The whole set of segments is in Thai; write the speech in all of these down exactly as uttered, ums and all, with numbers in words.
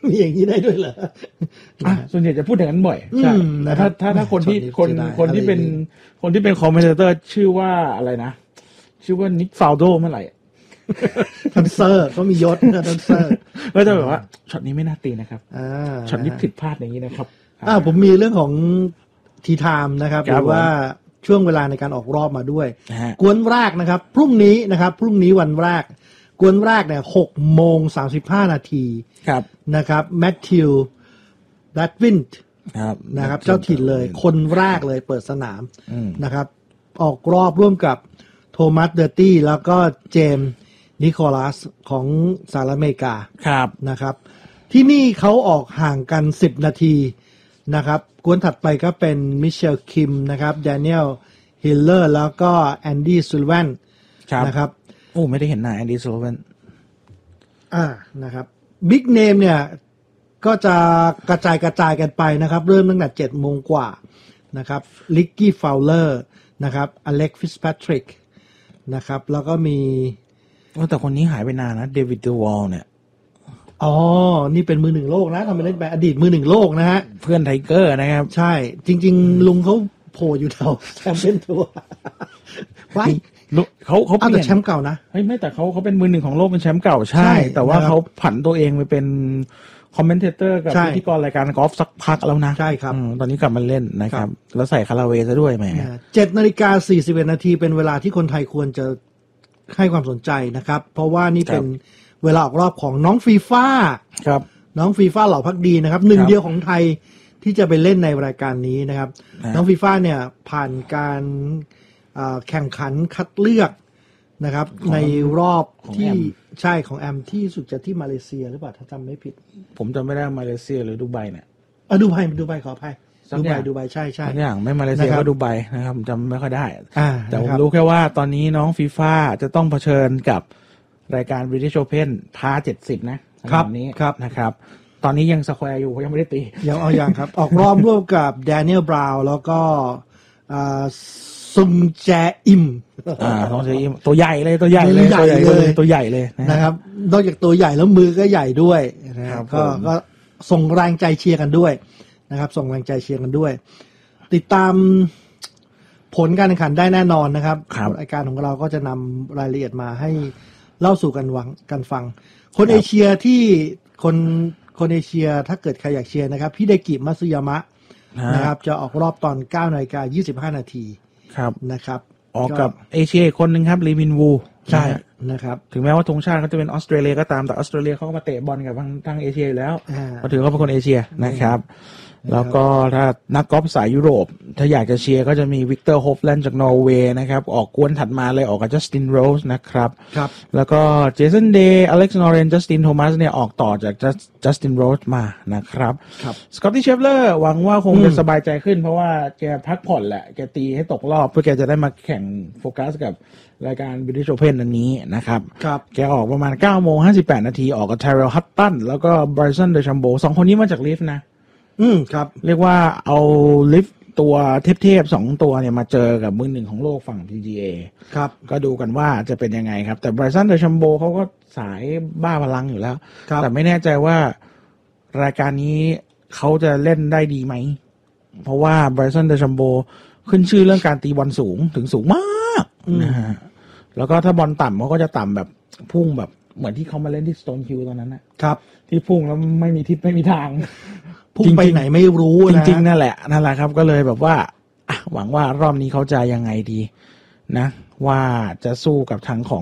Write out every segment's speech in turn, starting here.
มีอย่างนี้ได้ด้วยเหรอส่วนใหญ่จะพูดอย่างนั้นบ่อยใช่แต่ถ้าถ้าถ้าคนที่คนคนที่เป็นคนที่เป็นคอมเมนเตอร์ชื่อว่าอะไรนะชื่อว่านิกฟาวโดเมื่อไหร่ทันเซอร์เขามียศนะทันเซอร์ก็จะแบบว่าช็อตนี้ไม่น่าตีนะครับช็อตนี้ผิดพลาดอย่างนี้นะครับอ่าผมมีเรื่องของทีไทม์นะครับหรือว่าช่วงเวลาในการออกรอบมาด้วยกวนแรกนะครับพรุ่งนี้นะครับพรุ่งนี้วันแรกกวนแรกเนี่ยหกโมงสามสิบห้านาทีนะครับแมทธิวแบดวินด์นะครับเจ้าถิ่นเลยคนแรกเลยเปิดสนามนะครับออกรอบร่วมกับโทมัสเดอร์ตี้แล้วก็เจมส์นิโคลัสของสหรัฐอเมริกานะครับที่นี่เขาออกห่างกันสิบนาทีนะครับกวนถัดไปก็เป็นมิเชลคิมนะครับแดเนียลฮิลเลอร์แล้วก็แอนดี้ซูลแวนนะครับโอ้ไม่ได้เห็นหน้าแอนดี้ซูลแวนอ่านะครับบิ๊กเนมเนี่ยก็จะกระจายกระจายกันไปนะครับเริ่มตั้งแต่เจ็ดโมงกว่านะครับลิกกี้ฟาวเลอร์นะครับอเล็กฟิสแพทริกนะครับแล้วก็มีแต่คนนี้หายไปนานนะเดวิดเดวอลเนี่ยอ๋อนี่เป็นมือหนึ่งโลกนะทำไปเล่นไปอดีตมือหนึ่งโลกนะฮะเพื่อนไทเกอร์นะครับใช่จริงๆลุงเขาโผล่อยู่แถวแชมเปี้ยนทัวร์ไว้เขาเขาเป็นแชมป์เก่านะเฮ้ยไม่แต่เขาเขาเป็นมือหนึ่งของโลกเป็นแชมป์เก่าใช่แต่ว่าเขาผันตัวเองไปเป็นคอมเมนเทอร์กับพิธีกรรายการกอล์ฟสักพักแล้วนะใช่ครับตอนนี้กลับมาเล่นนะครับแล้วใส่คาราเวซะด้วยแหมเจ็ดนาฬิกาสี่สิบเอ็ดนาทีเป็นเวลาที่คนไทยควรจะให้ความสนใจนะครับเพราะว่านี่เป็นเวลาออกรอบของน้องฟีฟ่าครับน้องฟีฟ่าเหล่าพักดีนะครับหนึ่งเดียวของไทยที่จะไปเล่นในรายการนี้นะครับน้องฟีฟ่าเนี่ยผ่านการแข่งขันคัดเลือกนะครับในรอบที่ใช่ของแอมที่สุดจะที่มาเลเซียหรือเปล่าถ้าจำไม่ผิดผมจำไม่ได้มาเลเซียหรือดูไบเนี่ยอ่ะดูไบดูไบขออภัยดูไบดูไบใช่ใช่อย่างไม่มาเลเซียก็ดูไบนะครับผมจำไม่ค่อยได้แต่ผมรู้แค่ว่าตอนนี้น้องฟีฟ่าจะต้องเผชิญกับรายการ British Open พาเจ็ดสิบนะครับนี้นะครับตอนนี้ยังสแควร์อยู่ยังไม่ได้ตียังเอาอย่างครับออกรอบร่วมกับแดเนียลบราวน์แล้วก็ซุงแจอิมอ่าซุงแจอิมตัวใหญ่เลยตัวใหญ่เลยตัวใหญ่เลยตัวใหญ่เลยนะครับนอกจากตัวใหญ่แล้วมือก็ใหญ่ด้วยนะครับก็ก็ส่งแรงใจเชียร์กันด้วยนะครับส่งแรงใจเชียร์กันด้วยติดตามผลการแข่งขันได้แน่นอนนะครับรายการของเราก็จะนำรายละเอียดมาให้เล่าสู่กันวังกันฟังคนเอเชียที่คนคนเอเชียถ้าเกิดใครอยากเชียร์นะครับฮิเดกิมัตสึยามะนะครับจะออกรอบตอน เก้านาฬิกายี่สิบห้านาทีครับนะครับออกกับเอเชียอีกคนนึงครับลีมินวูใช่นะครับถึงแม้ว่าธงชาติเขาจะเป็นออสเตรเลียก็ตามแต่ออสเตรเลียเขาก็มาเตะบอลกับทางทางเอเชียอยู่แล้วเขาถือเขาเป็นคนเอเชียนะครับแล้วก็ถ้านักกอล์ฟสายยุโรปถ้าอยากจะเชียร์ก็จะมีวิกเตอร์โฮฟแลนด์จากนอร์เวย์นะครับออกกวนถัดมาเลยออกกับจัสตินโรสนะครับครับแล้วก็เจสันเดย์อเล็กซ์นอร์เรนจัสตินโทมัสเนี่ยออกต่อจากจัสตินโรสมานะครับสกอตตี้เชฟเลอร์หวังว่าคงจะสบายใจขึ้นเพราะว่าแกพักผ่อนแหละแกตีให้ตกรอบเพื่อแกจะได้มาแข่งโฟกัสกับรายการ British Open อันนี้นะครับแกออกประมาณ เก้าโมงห้าสิบแปดนาทีออกกับ Tyrrell Hatton แล้วก็ Bryson DeChambeau สองคนนี้มาจากลิฟต์นะอืมครับเรียกว่าเอาลิฟต์ตัวเทพๆสองตัวเนี่ยมาเจอกับมือหนึ่งของโลกฝั่ง พี จี เอครับก็ดูกันว่าจะเป็นยังไงครับแต่ Bryson DeChambeau เขาก็สายบ้าพลังอยู่แล้วแต่ไม่แน่ใจว่ารายการนี้เขาจะเล่นได้ดีไหมเพราะว่า Bryson DeChambeau ขึ้นชื่อเรื่องการตีบอลสูงถึงสูงมากนะฮะแล้วก็ถ้าบอลต่ำเขาก็จะต่ำแบบพุ่งแบบเหมือนที่เขามาเล่นที่ Stone Hill ตอนนั้นนะครับที่พุ่งแล้วไม่มีทิศไม่มีทางพุ่งไปไหนไม่รู้นะจริงๆนั่นแหละนั่นแหละครับก็เลยแบบว่าหวังว่ารอบนี้เขาจะยังไงดีนะว่าจะสู้กับทางของ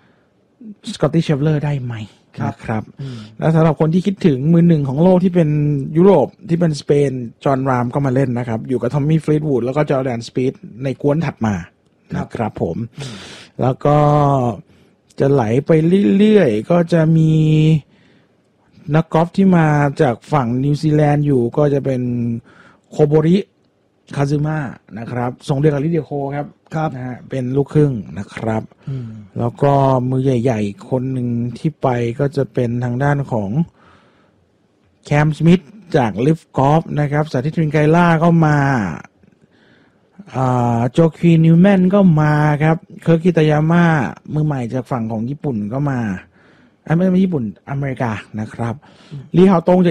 Scottie Scheffler ได้ไหมนะครับแล้วสำหรับคนที่คิดถึงมือหนึ่งของโลกที่เป็นยุโรปที่เป็นสเปนจอห์นรามก็มาเล่นนะครับอยู่กับทอมมี่ฟลีตวูดแล้วก็จอร์แดนสปีธในกวนถัดมานะครับผมแล้วก็จะไหลไปเรื่อยๆก็จะมีนักกอล์ฟที่มาจากฝั่งนิวซีแลนด์อยู่ก็จะเป็นโคโบริคาซึมะนะครับทรงเดียวกับลิเดียโคครับครับนะฮะเป็นลูกครึ่งนะครับแล้วก็มือใหญ่ๆคนหนึ่งที่ไปก็จะเป็นทางด้านของแคมสมิธจากลิฟกอล์ฟนะครับสาธิต รินไกล่าก็มาอ่าโจคีนิวแมนก็มาครับเคิร์กคิตายาม่ามือใหม่จากฝั่งของญี่ปุ่นก็มาไม่ใช่ญี่ปุ่นอเมริกานะครับลีฮาวตง